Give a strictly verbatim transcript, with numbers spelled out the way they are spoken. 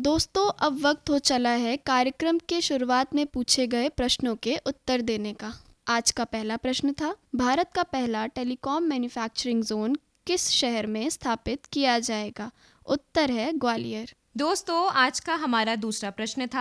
दोस्तों, अब वक्त हो चला है कार्यक्रम के शुरुआत में पूछे गए प्रश्नों के उत्तर देने का। आज का पहला प्रश्न था, भारत का पहला टेलीकॉम मैन्युफैक्चरिंग जोन किस शहर में स्थापित किया जाएगा? उत्तर है ग्वालियर। दोस्तों, आज का हमारा दूसरा प्रश्न था,